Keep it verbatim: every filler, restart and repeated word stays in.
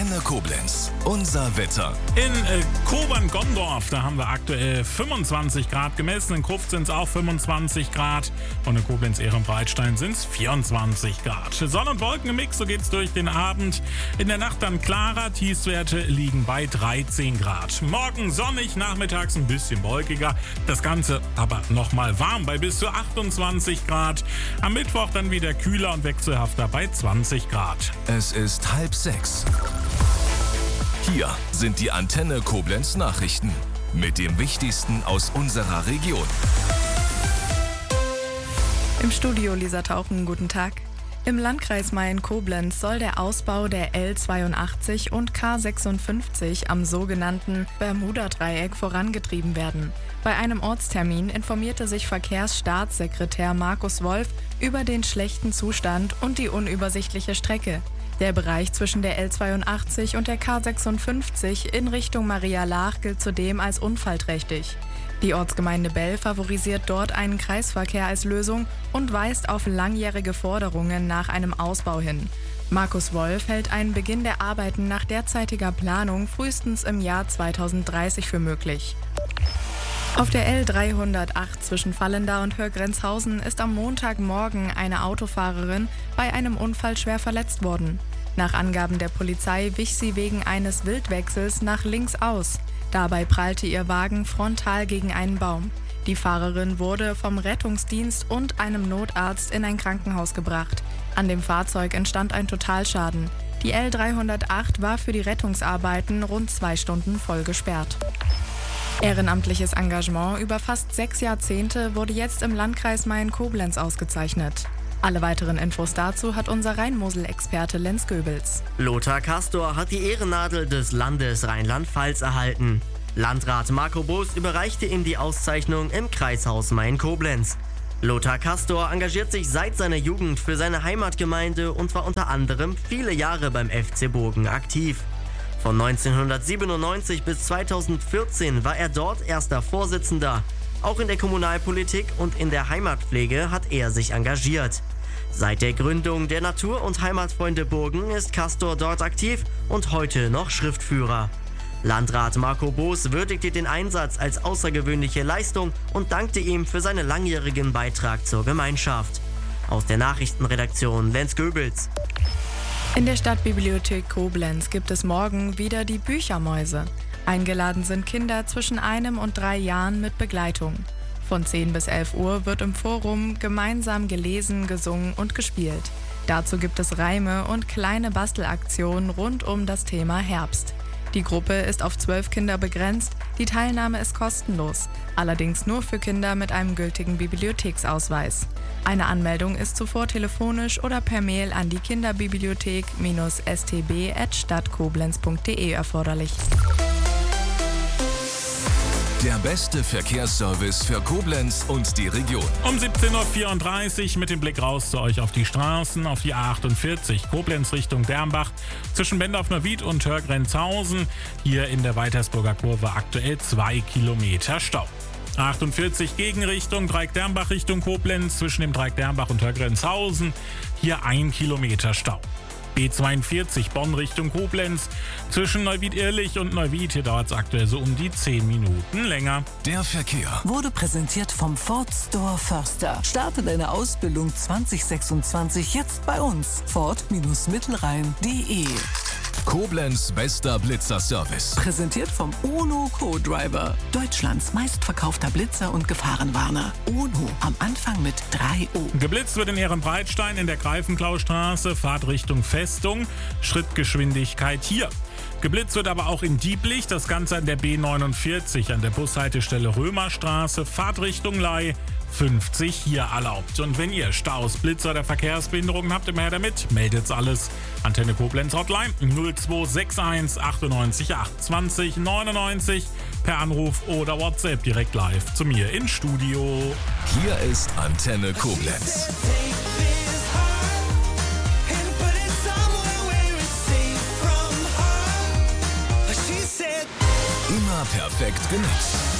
Antenne Koblenz. Unser Wetter. In äh, Kobern-Gondorf, da haben wir aktuell fünfundzwanzig Grad gemessen. In Kruft sind es auch fünfundzwanzig Grad. Und in Koblenz-Ehrenbreitstein sind es vierundzwanzig Grad. Sonne und Wolken im Mix, so geht's durch den Abend. In der Nacht dann klarer. Tiefstwerte liegen bei dreizehn Grad. Morgen sonnig, nachmittags ein bisschen wolkiger. Das Ganze aber nochmal warm bei bis zu achtundzwanzig Grad. Am Mittwoch dann wieder kühler und wechselhafter bei zwanzig Grad. Es ist halb sechs. Hier sind die Antenne Koblenz Nachrichten mit dem Wichtigsten aus unserer Region. Im Studio Lisa Tauchen, guten Tag. Im Landkreis Mayen-Koblenz soll der Ausbau der L zweiundachtzig und K sechsundfünfzig am sogenannten Bermuda-Dreieck vorangetrieben werden. Bei einem Ortstermin informierte sich Verkehrsstaatssekretär Markus Wolf über den schlechten Zustand und die unübersichtliche Strecke. Der Bereich zwischen der L zweiundachtzig und der K sechsundfünfzig in Richtung Maria Laach gilt zudem als unfallträchtig. Die Ortsgemeinde Bell favorisiert dort einen Kreisverkehr als Lösung und weist auf langjährige Forderungen nach einem Ausbau hin. Markus Wolf hält einen Beginn der Arbeiten nach derzeitiger Planung frühestens im Jahr zweitausenddreißig für möglich. Auf der L dreihundertacht zwischen Vallendar und Hörgrenzhausen ist am Montagmorgen eine Autofahrerin bei einem Unfall schwer verletzt worden. Nach Angaben der Polizei wich sie wegen eines Wildwechsels nach links aus. Dabei prallte ihr Wagen frontal gegen einen Baum. Die Fahrerin wurde vom Rettungsdienst und einem Notarzt in ein Krankenhaus gebracht. An dem Fahrzeug entstand ein Totalschaden. Die L dreihundertacht war für die Rettungsarbeiten rund zwei Stunden voll gesperrt. Ehrenamtliches Engagement über fast sechs Jahrzehnte wurde jetzt im Landkreis Mayen-Koblenz ausgezeichnet. Alle weiteren Infos dazu hat unser Rhein-Mosel-Experte Lenz Goebels. Lothar Castor hat die Ehrennadel des Landes Rheinland-Pfalz erhalten. Landrat Marco Boos überreichte ihm die Auszeichnung im Kreishaus Mayen-Koblenz. Lothar Castor engagiert sich seit seiner Jugend für seine Heimatgemeinde und war unter anderem viele Jahre beim F C Burgen aktiv. Von neunzehnhundertsiebenundneunzig bis zweitausendvierzehn war er dort erster Vorsitzender. Auch in der Kommunalpolitik und in der Heimatpflege hat er sich engagiert. Seit der Gründung der Natur- und Heimatfreunde Burgen ist Castor dort aktiv und heute noch Schriftführer. Landrat Marco Boos würdigte den Einsatz als außergewöhnliche Leistung und dankte ihm für seinen langjährigen Beitrag zur Gemeinschaft. Aus der Nachrichtenredaktion Lenz Goebels. In der Stadtbibliothek Koblenz gibt es morgen wieder die Büchermäuse. Eingeladen sind Kinder zwischen einem und drei Jahren mit Begleitung. Von zehn bis elf Uhr wird im Forum gemeinsam gelesen, gesungen und gespielt. Dazu gibt es Reime und kleine Bastelaktionen rund um das Thema Herbst. Die Gruppe ist auf zwölf Kinder begrenzt, die Teilnahme ist kostenlos, allerdings nur für Kinder mit einem gültigen Bibliotheksausweis. Eine Anmeldung ist zuvor telefonisch oder per Mail an die kinderbibliothek-s t b at stadtkoblenz punkt d e erforderlich. Der beste Verkehrsservice für Koblenz und die Region. Um siebzehn Uhr vierunddreißig mit dem Blick raus zu euch auf die Straßen, auf die A achtundvierzig, Koblenz Richtung Dermbach, zwischen Bendorf-Neuwied und Hörgrenzhausen. Hier in der Weitersburger Kurve aktuell zwei Kilometer Stau. A achtundvierzig Gegenrichtung, Dreieck-Dermbach Richtung Koblenz, zwischen dem Dreieck-Dermbach und Hörgrenzhausen. Hier ein Kilometer Stau. B zweiundvierzig Bonn Richtung Koblenz, zwischen Neuwied-Irlich und Neuwied, hier dauert es aktuell so um die zehn Minuten länger. Der Verkehr wurde präsentiert vom Ford Store Förster. Starte deine Ausbildung zwanzig sechsundzwanzig jetzt bei uns. Ford Mittelrhein punkt d e. Koblenz bester Blitzer-Service. Präsentiert vom UNO Co-Driver. Deutschlands meistverkaufter Blitzer und Gefahrenwarner. UNO am Anfang mit drei O. Geblitzt wird in Ehrenbreitstein in der Greifenklaustraße, Fahrtrichtung Festung, Schrittgeschwindigkeit hier. Geblitzt wird aber auch in Dieblicht, das Ganze an der B neunundvierzig, an der Bushaltestelle Römerstraße, Fahrtrichtung Ley, fünfzig hier erlaubt. Und wenn ihr Staus, Blitzer oder Verkehrsbehinderungen habt, immer her damit, meldet's alles. Antenne Koblenz Hotline null zwei sechs eins achtundneunzig acht zwanzig neunundneunzig per Anruf oder WhatsApp direkt live zu mir ins Studio. Hier ist Antenne Koblenz. Immer perfekt genutzt.